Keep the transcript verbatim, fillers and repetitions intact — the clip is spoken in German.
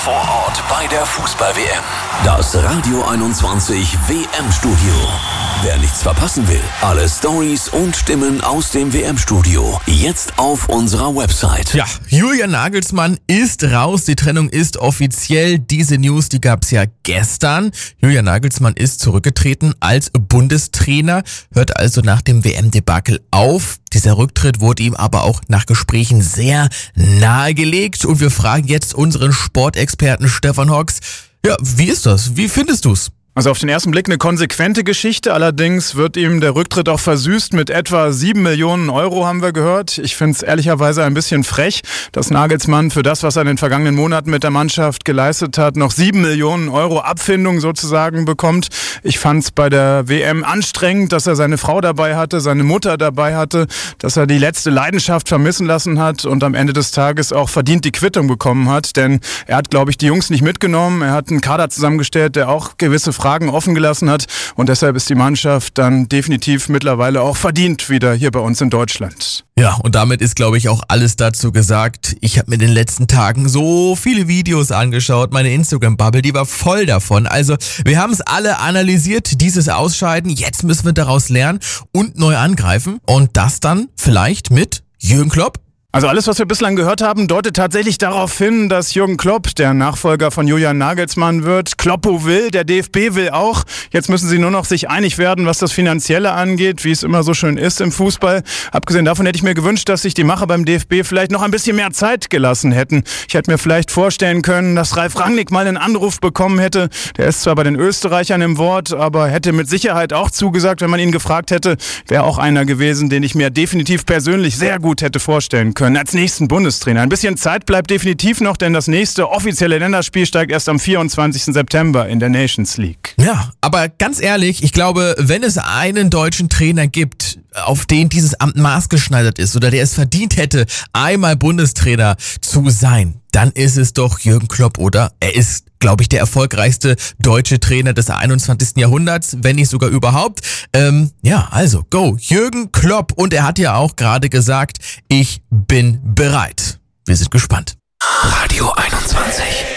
vor Ort bei der Fußball-W M. Das Radio einundzwanzig W M-Studio. Wer nichts verpassen will, alle Stories und Stimmen aus dem W M-Studio jetzt auf unserer Website. Ja, Julian Nagelsmann ist raus. Die Trennung ist offiziell. Diese News, die gab's ja gestern. Julian Nagelsmann ist zurückgetreten als Bundestrainer, hört also nach dem W M-Debakel auf. Dieser Rücktritt wurde ihm aber auch nach Gesprächen sehr nahegelegt. Und wir fragen jetzt unseren Sportexperten Stefan Hoogs. Ja, wie ist das? Wie findest du's? Also auf den ersten Blick eine konsequente Geschichte, allerdings wird ihm der Rücktritt auch versüßt mit etwa sieben Millionen Euro, haben wir gehört. Ich finde es ehrlicherweise ein bisschen frech, dass Nagelsmann für das, was er in den vergangenen Monaten mit der Mannschaft geleistet hat, noch sieben Millionen Euro Abfindung sozusagen bekommt. Ich fand es bei der W M anstrengend, dass er seine Frau dabei hatte, seine Mutter dabei hatte, dass er die letzte Leidenschaft vermissen lassen hat und am Ende des Tages auch verdient die Quittung bekommen hat, denn er hat, glaube ich, die Jungs nicht mitgenommen. Er hat einen Kader zusammengestellt, der auch gewisse Fragen offen gelassen hat und deshalb ist die Mannschaft dann definitiv mittlerweile auch verdient wieder hier bei uns in Deutschland. Ja, und damit ist, glaube ich, auch alles dazu gesagt. Ich habe mir in den letzten Tagen so viele Videos angeschaut. Meine Instagram-Bubble, die war voll davon. Also wir haben es alle analysiert, dieses Ausscheiden. Jetzt müssen wir daraus lernen und neu angreifen. Und das dann vielleicht mit Jürgen Klopp. Also alles, was wir bislang gehört haben, deutet tatsächlich darauf hin, dass Jürgen Klopp der Nachfolger von Julian Nagelsmann wird. Kloppo will, der D F B will auch. Jetzt müssen sie nur noch sich einig werden, was das Finanzielle angeht, wie es immer so schön ist im Fußball. Abgesehen davon hätte ich mir gewünscht, dass sich die Macher beim D F B vielleicht noch ein bisschen mehr Zeit gelassen hätten. Ich hätte mir vielleicht vorstellen können, dass Ralf Rangnick mal einen Anruf bekommen hätte. Der ist zwar bei den Österreichern im Wort, aber hätte mit Sicherheit auch zugesagt, wenn man ihn gefragt hätte. Wäre auch einer gewesen, den ich mir definitiv persönlich sehr gut hätte vorstellen können. Als nächsten Bundestrainer. Ein bisschen Zeit bleibt definitiv noch, denn das nächste offizielle Länderspiel steigt erst am vierundzwanzigsten September in der Nations League. Ja, aber ganz ehrlich, ich glaube, wenn es einen deutschen Trainer gibt, auf den dieses Amt maßgeschneidert ist oder der es verdient hätte, einmal Bundestrainer zu sein, dann ist es doch Jürgen Klopp, oder? Er ist, glaube ich, der erfolgreichste deutsche Trainer des einundzwanzigsten Jahrhunderts, wenn nicht sogar überhaupt. Ähm, ja, also, go, Jürgen Klopp. Und er hat ja auch gerade gesagt, ich bin bereit. Wir sind gespannt. Radio einundzwanzig.